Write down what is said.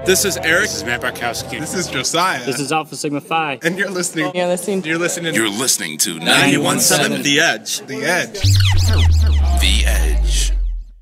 This is Eric. This is Matt Barkowski. This is Josiah. This is Alpha Sigma Phi. And you're listening to 91.7 The Edge. The Edge. The Edge.